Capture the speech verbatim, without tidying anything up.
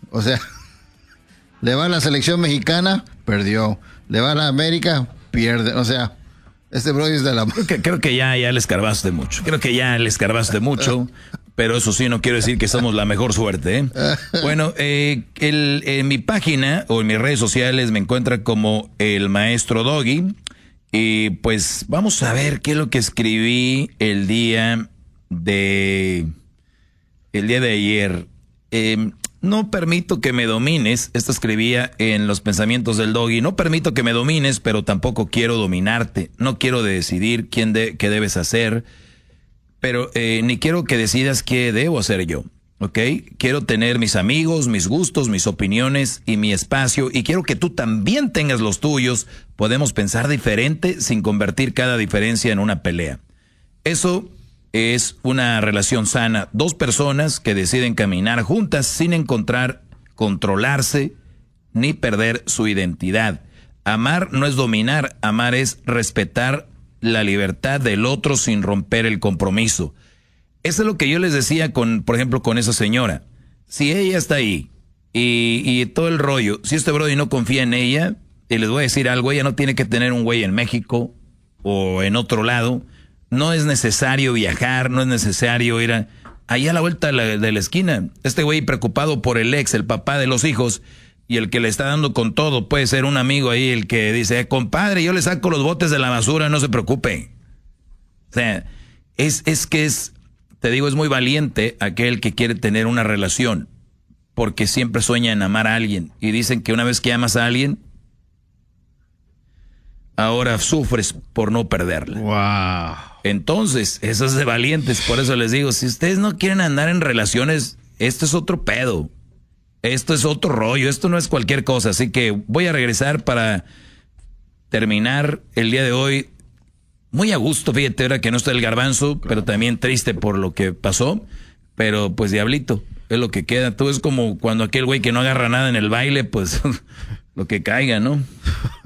O sea, le va a la selección mexicana, perdió. Le va a la América, pierde. O sea, este Brody es de la... Creo que, creo que ya, ya le escarbaste mucho. Creo que ya le escarbaste mucho. Pero eso sí, no quiero decir que somos la mejor suerte, ¿eh? Bueno, eh, el, en mi página o en mis redes sociales me encuentra como el Maestro Doggy. Y pues vamos a ver qué es lo que escribí el día de... El día de ayer. Eh, no permito que me domines. Esto escribía en los pensamientos del Doggy. No permito que me domines, pero tampoco quiero dominarte. No quiero decidir quién de, qué debes hacer. Pero eh, ni quiero que decidas qué debo hacer yo, ¿ok? Quiero tener mis amigos, mis gustos, mis opiniones y mi espacio. Y quiero que tú también tengas los tuyos. Podemos pensar diferente sin convertir cada diferencia en una pelea. Eso es una relación sana. Dos personas que deciden caminar juntas sin encontrar, controlarse, ni perder su identidad. Amar no es dominar, amar es respetar la libertad del otro sin romper el compromiso. Eso es lo que yo les decía con, por ejemplo, con esa señora. Si ella está ahí y, y todo el rollo, si este brody no confía en ella, y les voy a decir algo, ella no tiene que tener un güey en México o en otro lado. No es necesario viajar, no es necesario ir a, allá a la vuelta de la, de la esquina. Este güey preocupado por el ex, el papá de los hijos, y el que le está dando con todo puede ser un amigo ahí, el que dice, eh, compadre, yo le saco los botes de la basura, no se preocupe. O sea, es, es que es, te digo, es muy valiente aquel que quiere tener una relación, porque siempre sueña en amar a alguien. Y dicen que una vez que amas a alguien, ahora sufres por no perderla. Wow. Entonces, eso es de valientes. Por eso les digo, si ustedes no quieren andar en relaciones, esto es otro pedo. Esto es otro rollo, esto no es cualquier cosa. Así que voy a regresar para terminar el día de hoy muy a gusto. Fíjate, ahora que no está el Garbanzo, pero también triste por lo que pasó. Pero pues diablito, es lo que queda. Tú es como cuando aquel güey que no agarra nada en el baile, pues lo que caiga, ¿no?